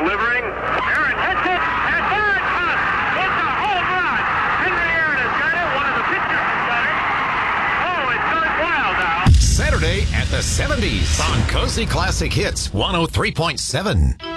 delivering. Aaron hits it, and there it comes. It's a home run. Henry Aaron has got it. One of the pitchers has got it. Oh, it's going wild now. Saturday at the 70s on Cozy Classic Hits 103.7.